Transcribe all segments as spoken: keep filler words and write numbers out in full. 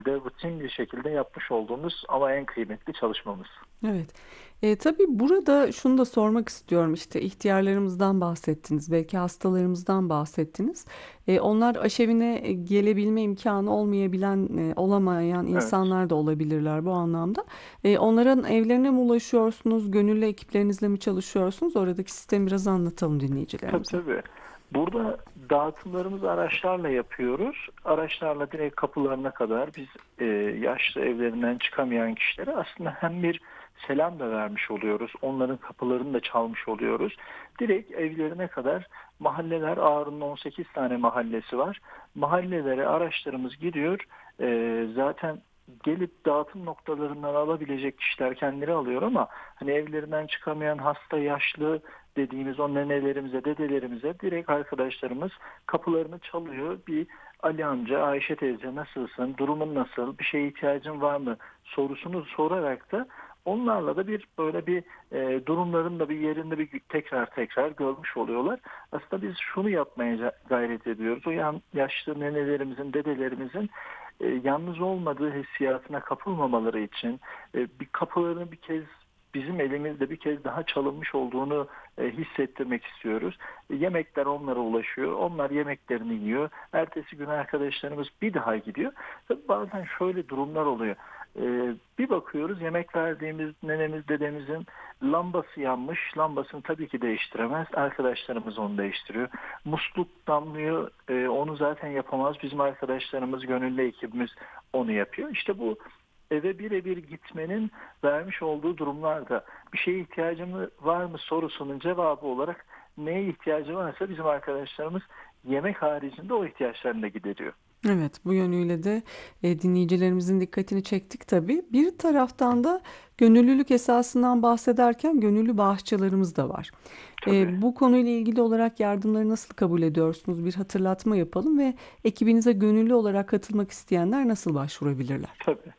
de rutin bir şekilde yapmış olduğumuz ama en kıymetli çalışmamız. Evet. Eee, tabii burada şunu da sormak istiyorum. İşte ihtiyarlarımızdan bahsettiniz, belki hastalarımızdan bahsettiniz. Eee, onlar aşevine e, gelebilme imkanı olmayabilen, e, olamayan Evet. insanlar da olabilirler bu anlamda. Eee, onların evlerine mi ulaşıyorsunuz, gönüllü ekiplerinizle mi çalışıyorsunuz? Oradaki sistemi biraz anlatalım Tabii dinleyicilerimize. tabii. Burada dağıtımlarımızı araçlarla yapıyoruz. Araçlarla direkt kapılarına kadar biz e, yaşlı evlerinden çıkamayan kişilere aslında hem bir selam da vermiş oluyoruz. Onların kapılarını da çalmış oluyoruz. Direkt evlerine kadar mahalleler, Ağrı'nın on sekiz tane mahallesi var. Mahallelere araçlarımız gidiyor. E, zaten gelip dağıtım noktalarından alabilecek kişiler kendileri alıyor ama hani evlerinden çıkamayan hasta, yaşlı dediğimiz o nenelerimize, dedelerimize direkt arkadaşlarımız kapılarını çalıyor. Bir Ali amca, Ayşe teyze nasılsın, durumun nasıl, bir şeye ihtiyacın var mı sorusunu sorarak da onlarla da bir böyle bir e, durumların da bir yerinde bir tekrar tekrar görmüş oluyorlar. Aslında biz şunu yapmaya gayret ediyoruz. O yan, yaşlı nenelerimizin, dedelerimizin e, yalnız olmadığı hissiyatına kapılmamaları için e, bir kapılarını bir kez bizim elimizde bir kez daha çalınmış olduğunu e, hissettirmek istiyoruz. E, yemekler onlara ulaşıyor. Onlar yemeklerini yiyor. Ertesi gün arkadaşlarımız bir daha gidiyor. Tabii bazen şöyle durumlar oluyor. E, bir bakıyoruz yemek verdiğimiz nenemiz dedemizin lambası yanmış. Lambasını tabii ki değiştiremez. Arkadaşlarımız onu değiştiriyor. Musluk damlıyor. E, onu zaten yapamaz. Bizim arkadaşlarımız, gönüllü ekibimiz onu yapıyor. İşte bu eve birebir gitmenin vermiş olduğu durumlarda bir şeye ihtiyacımız var mı sorusunun cevabı olarak neye ihtiyacı varsa bizim arkadaşlarımız yemek haricinde o ihtiyaçlarını da gideriyor. Evet, bu yönüyle de e, dinleyicilerimizin dikkatini çektik tabii. Bir taraftan da gönüllülük esasından bahsederken gönüllü bağışçılarımız da var. Tabii, E, bu konuyla ilgili olarak yardımları nasıl kabul ediyorsunuz? Bir hatırlatma yapalım ve ekibinize gönüllü olarak katılmak isteyenler nasıl başvurabilirler? tabii.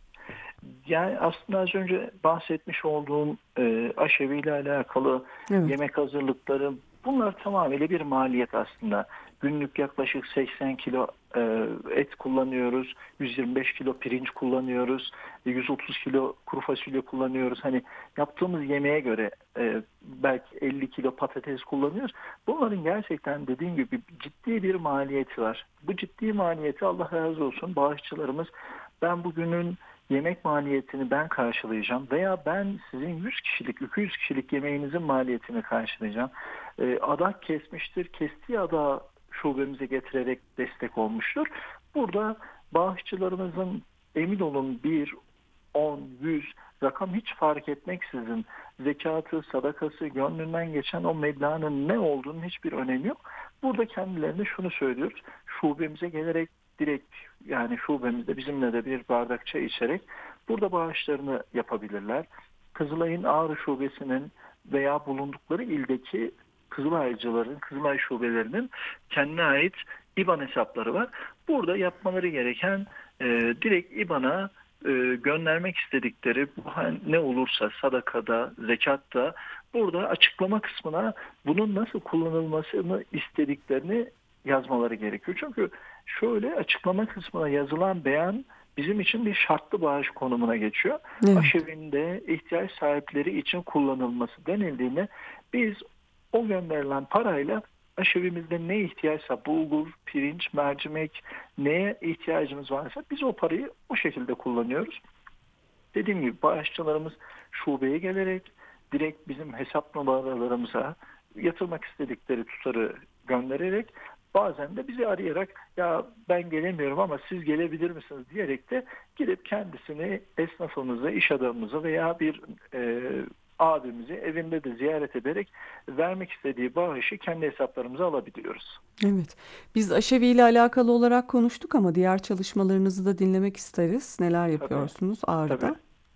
Yani aslında az önce bahsetmiş olduğum e, aşeviyle alakalı Evet. yemek hazırlıkları bunlar tamamıyla bir maliyet aslında. Günlük yaklaşık seksen kilo e, et kullanıyoruz, yüz yirmi beş kilo pirinç kullanıyoruz, yüz otuz kilo kuru fasulye kullanıyoruz. Hani yaptığımız yemeğe göre e, belki elli kilo patates kullanıyoruz. Bunların gerçekten dediğim gibi ciddi bir maliyeti var. Bu ciddi maliyeti Allah razı olsun bağışçılarımız ben bugünün yemek maliyetini ben karşılayacağım veya ben sizin yüz kişilik, iki yüz kişilik yemeğinizin maliyetini karşılayacağım. E, adak kesmiştir, kestiği adağı şubemize getirerek destek olmuştur. Burada bağışçılarımızın emin olun bir, on, yüz rakam hiç fark etmeksizin zekatı, sadakası, gönlünden geçen o meblağın ne olduğunun hiçbir önemi yok. Burada kendilerine şunu söylüyoruz. Şubemize gelerek direkt yani şubemizde bizimle de bir bardak çay içerek burada bağışlarını yapabilirler. Kızılay'ın Ağrı Şubesi'nin veya bulundukları ildeki Kızılaycıların, Kızılay şubelerinin kendine ait IBAN hesapları var. Burada yapmaları gereken e, direkt IBAN'a e, göndermek istedikleri bu ne olursa sadakada, zekatta burada açıklama kısmına bunun nasıl kullanılmasını istediklerini yazmaları gerekiyor. Çünkü şöyle açıklama kısmına yazılan beyan bizim için bir şartlı bağış konumuna geçiyor. Evet. Aşevinde ihtiyaç sahipleri için kullanılması denildiğinde biz o gönderilen parayla aşevimizde ne ihtiyaçsa bulgur, pirinç, mercimek neye ihtiyacımız varsa biz o parayı o şekilde kullanıyoruz. Dediğim gibi bağışçılarımız şubeye gelerek direkt bizim hesap numaralarımıza yatırmak istedikleri tutarı göndererek bazen de bizi arayarak ya ben gelemiyorum ama siz gelebilir misiniz diyerek de gidip kendisini esnafımızı, iş adamımızı veya bir e, abimizi evinde de ziyaret ederek vermek istediği bağışı kendi hesaplarımıza alabiliyoruz. Evet. Biz aşevi ile alakalı olarak konuştuk ama diğer çalışmalarınızı da dinlemek isteriz. Neler Tabii, yapıyorsunuz tabii. Ağrı'da?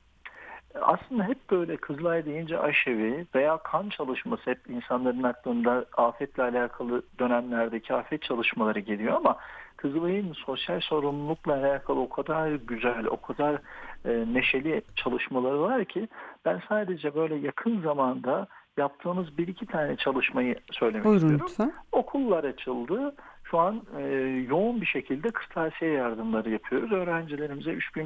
Aslında hep böyle Kızılay deyince aşevi veya kan çalışması hep insanların aklında afetle alakalı dönemlerdeki afet çalışmaları geliyor ama Kızılay'ın sosyal sorumlulukla alakalı o kadar güzel, o kadar e, neşeli çalışmaları var ki ben sadece böyle yakın zamanda yaptığımız bir iki tane çalışmayı söylemek Buyurun istiyorum. lütfen. Okullar açıldı. şu an e, yoğun bir şekilde kırtasiye yardımları yapıyoruz. Öğrencilerimize üç bin